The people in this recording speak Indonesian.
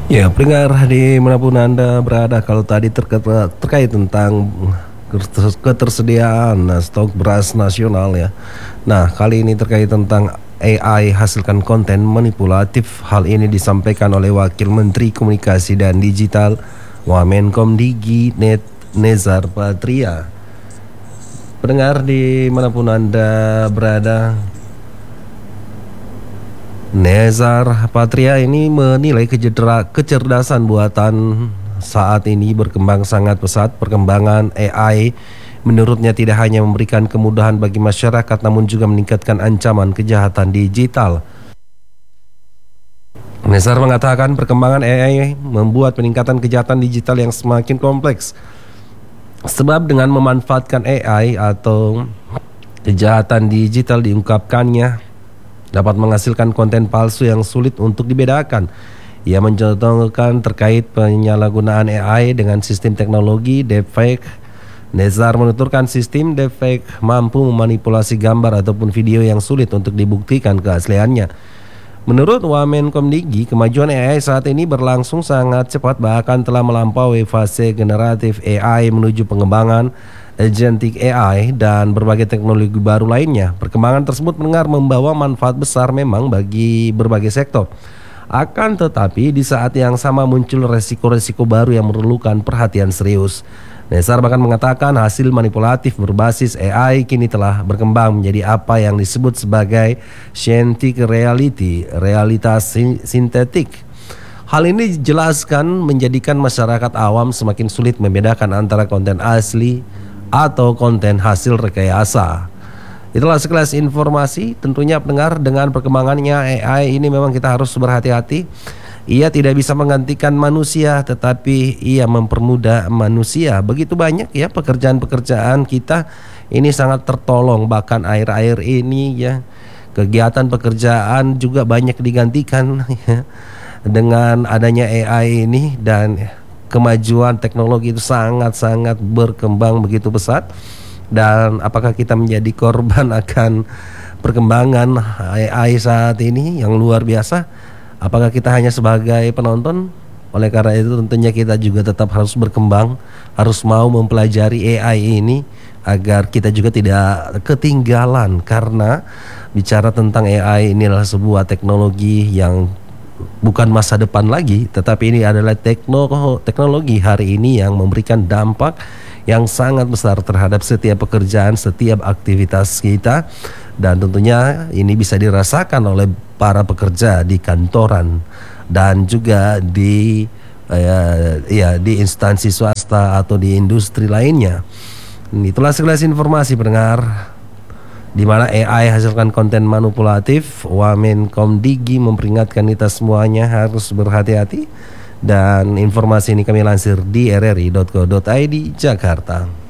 Ya, pendengar dimanapun Anda berada, kalau tadi terkait tentang ketersediaan stok beras nasional ya. Nah, kali ini terkait tentang AI hasilkan konten manipulatif. Hal ini disampaikan oleh Wakil Menteri Komunikasi dan Digital Wamenkomdigi Nezar Patria. Pendengar dimanapun Anda berada, Nezar Patria ini menilai kecerdasan buatan saat ini berkembang sangat pesat. Perkembangan AI menurutnya tidak hanya memberikan kemudahan bagi masyarakat, namun juga meningkatkan ancaman kejahatan digital. Nezar mengatakan perkembangan AI membuat peningkatan kejahatan digital yang semakin kompleks. Sebab dengan memanfaatkan AI atau kejahatan digital diungkapkannya dapat menghasilkan konten palsu yang sulit untuk dibedakan. Ia mencontohkan terkait penyalahgunaan AI dengan sistem teknologi deepfake. Nezar menuturkan sistem deepfake mampu memanipulasi gambar ataupun video yang sulit untuk dibuktikan keasliannya. Menurut Wamenkomdigi, kemajuan AI saat ini berlangsung sangat cepat, bahkan telah melampaui fase generatif AI menuju pengembangan agentic AI dan berbagai teknologi baru lainnya. Perkembangan tersebut membawa manfaat besar memang bagi berbagai sektor. Akan tetapi di saat yang sama muncul resiko-resiko baru yang memerlukan perhatian serius. Nezar bahkan mengatakan hasil manipulatif berbasis AI kini telah berkembang menjadi apa yang disebut sebagai synthetic reality, realitas sintetik. Hal ini dijelaskan menjadikan masyarakat awam semakin sulit membedakan antara konten asli atau konten hasil rekayasa. Itulah sekelas informasi. Tentunya pendengar, dengan perkembangannya AI ini memang kita harus berhati-hati. Ia tidak bisa menggantikan manusia, tetapi ia mempermudah manusia. Begitu banyak ya pekerjaan-pekerjaan kita ini sangat tertolong. Bahkan akhir-akhir ini ya kegiatan pekerjaan juga banyak digantikan ya, dengan adanya AI ini. Dan kemajuan teknologi itu sangat-sangat berkembang begitu pesat. Dan apakah kita menjadi korban akan perkembangan AI saat ini yang luar biasa? Apakah kita hanya sebagai penonton? Oleh karena itu tentunya kita juga tetap harus berkembang, harus mau mempelajari AI ini agar kita juga tidak ketinggalan. Karena bicara tentang AI inilah sebuah teknologi yang bukan masa depan lagi, tetapi ini adalah teknologi hari ini yang memberikan dampak yang sangat besar terhadap setiap pekerjaan, setiap aktivitas kita. Dan tentunya ini bisa dirasakan oleh para pekerja di kantoran dan juga di di instansi swasta atau di industri lainnya. Itulah sekelas informasi pendengar, di mana AI hasilkan konten manipulatif. Wamenkomdigi memperingatkan kita semuanya harus berhati-hati. Dan informasi ini kami lansir di rri.co.id Jakarta.